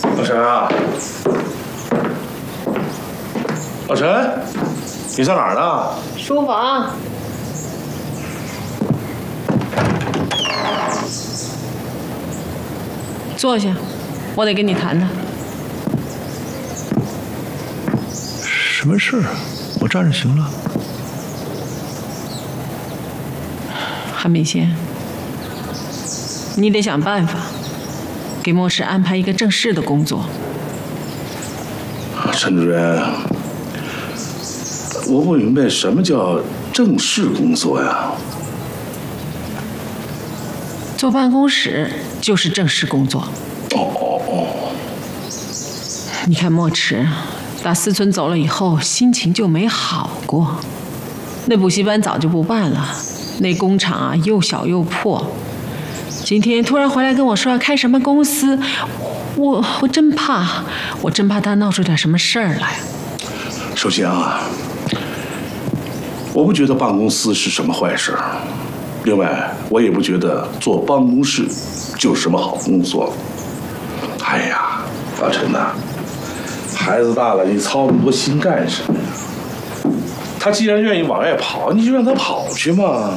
老陈啊，老陈，你上哪儿呢？ 书房。坐下，我得跟你谈谈。 什么事儿？我站着行了。 韩美仙，你得想办法，给莫氏安排一个正式的工作。 陈主任，我不明白什么叫正式工作呀？ 坐办公室就是正式工作。 哦。 你看莫池，打思存走了以后，心情就没好过。那补习班早就不办了，那工厂啊又小又破。今天突然回来跟我说要开什么公司，我真怕他闹出点什么事儿来。 首先啊，我不觉得办公司是什么坏事。另外，我也不觉得坐办公室就是什么好工作。哎呀，老陈呐，孩子大了，你操那么多心干什么呀？他既然愿意往外跑，你就让他跑去嘛。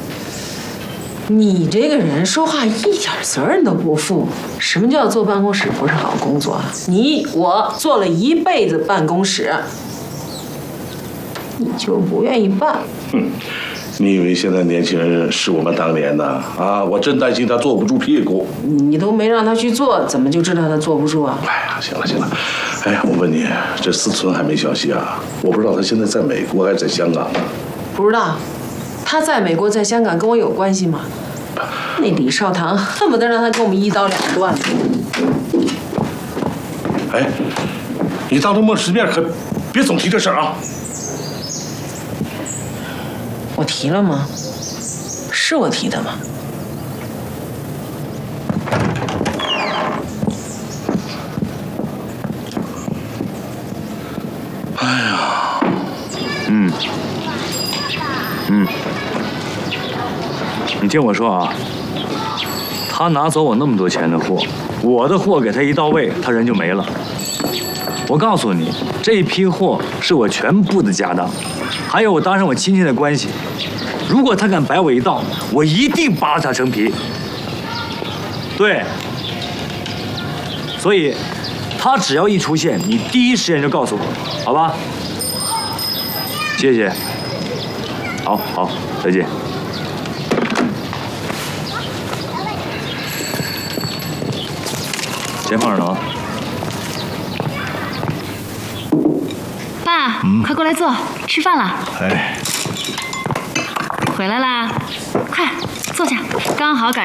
你这个人说话一点责任都不负。什么叫坐办公室不是好工作？我做了一辈子办公室，你就不愿意办？ 哼。你以为现在年轻人是我们当年的啊？我真担心他坐不住屁股。 你都没让他去做，怎么就知道他坐不住啊？ 哎呀，行了，哎呀，我问你，这思存还没消息啊？我不知道他现在在美国还是在香港呢。 不知道，他在美国在香港跟我有关系吗？那李少棠恨不得让他跟我们一刀两断。 哎，你当着莫池面可别总提这事儿啊！ 我提了吗？是我提的吗？ 哎呀， 你听我说啊，他拿走我那么多钱的货，我的货给他一到位，他人就没了。我告诉你，这批货是我全部的家当，还有我当上我亲戚的关系。如果他敢摆我一道，我一定扒了他成皮。对，所以他只要一出现，你第一时间就告诉我，好吧？谢谢。好，再见。钱放这呢。 爸，快过来坐，吃饭了。 哎， 回来啦，快坐下，刚好赶